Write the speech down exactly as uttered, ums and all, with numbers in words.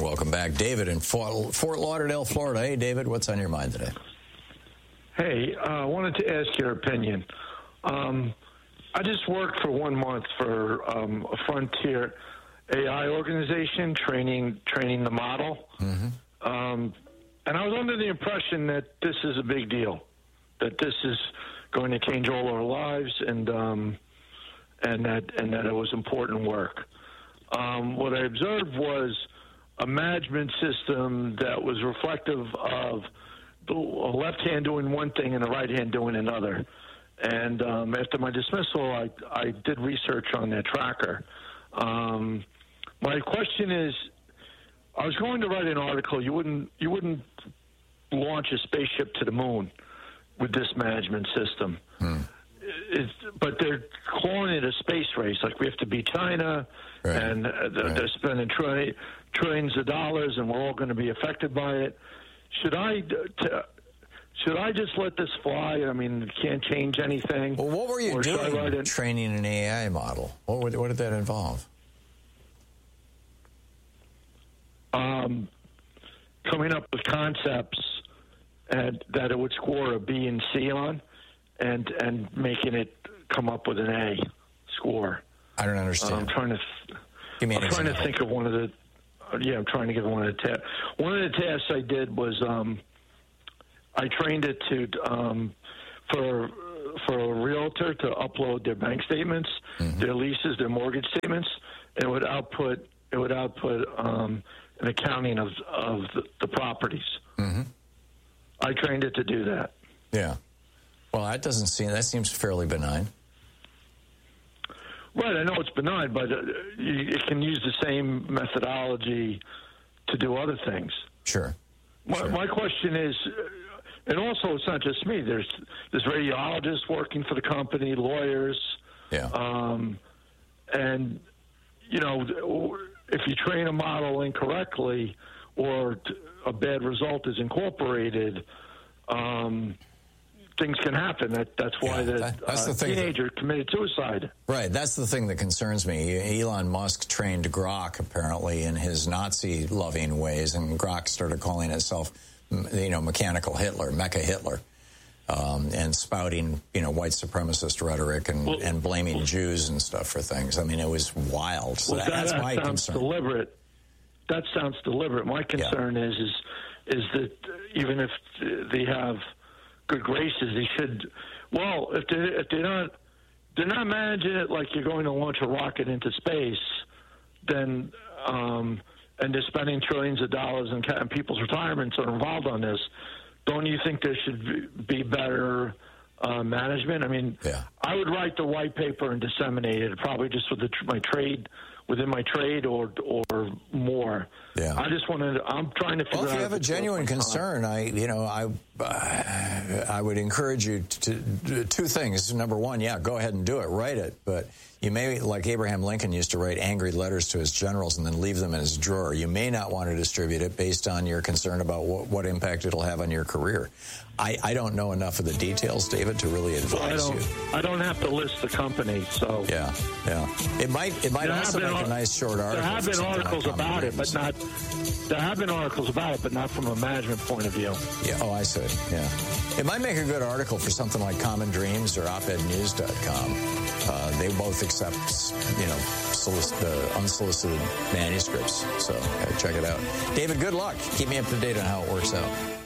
And welcome back. David in Fort, Fort Lauderdale, Florida. Hey, David, what's on your mind today? Hey, I uh, wanted to ask your opinion. Um, I just worked for one month for um, a Frontier A I organization, training training the model. Mm-hmm. Um, and I was under the impression that this is a big deal, that this is going to change all our lives, and um, and that and that it was important work. Um, what I observed was a management system that was reflective of the left hand doing one thing and the right hand doing another. And um, after my dismissal, I, I did research on their tracker. Um, my question is, I was going to write an article. You wouldn't you wouldn't launch a spaceship to the moon with this management system. Hmm. It's, but they're calling it a space race. Like, we have to beat China, right. and uh, they're, right. they're spending tri- trillions of dollars, and we're all going to be affected by it. Should I t- should I just let this fly? I mean, it can't change anything. Well, what were you or doing training an A I model? What, would, what did that involve? Um, coming up with concepts and that it would score a B and C on, and and making it come up with an A score. I don't understand. Uh, I'm trying to. Th- Give me an I'm example. trying to think of one of the. Uh, yeah, I'm trying to give one of the tasks. One of the tasks I did was um, I trained it to um, for for a realtor to upload their bank statements, mm-hmm. their leases, their mortgage statements. It would output. It would output um, an accounting of of the, the properties. Mm-hmm. I trained it to do that. Yeah. Well, that doesn't seem, that seems fairly benign. Right, I know it's benign, but uh, you, it can use the same methodology to do other things. Sure. My, sure. my question is, and also it's not just me, there's there's radiologists working for the company, lawyers. Yeah. Um, and, you know, if you train a model incorrectly or a bad result is incorporated, um, things can happen. That that's why yeah, the, that, that's uh, the thing teenager that, committed suicide. Right. That's the thing that concerns me. Elon Musk trained Grok apparently in his Nazi-loving ways, and Grok started calling itself, you know, mechanical Hitler, Mecha Hitler, um, and spouting, you know, white supremacist rhetoric and, well, and blaming well, Jews and stuff for things. I mean, it was wild. So well, that, that, that's that my sounds concern. Deliberate. That sounds deliberate. My concern yeah. is is is that even if they have good graces, they should. Well, if they if they're not they're not managing it like you're going to launch a rocket into space, then um, and they're spending trillions of dollars and, and people's retirements are involved on this. Don't you think there should be better uh, management? I mean, yeah. I would write the white paper and disseminate it, probably just with the, my trade. within my trade or or more. Yeah. I just wanted to, I'm trying to figure out. Well, if you have a genuine concern, I, you know, I, uh, I would encourage you to do two things. Number one, yeah, go ahead and do it, write it. But you may, like Abraham Lincoln used to write angry letters to his generals and then leave them in his drawer. You may not want to distribute it based on your concern about what, what impact it'll have on your career. I, I don't know enough of the details, David, to really advise well, I don't, you. I don't have to list the company, so yeah, yeah. It might it might there also make ar- a nice short article. There have been articles like about it, but not. There have been articles about it, but not from a management point of view. Yeah. Oh, I see. Yeah. It might make a good article for something like Common Dreams or op ed news dot com. Uh, they both accept, you know, solic- uh, unsolicited manuscripts. So uh, check it out. David, good luck. Keep me up to date on how it works out.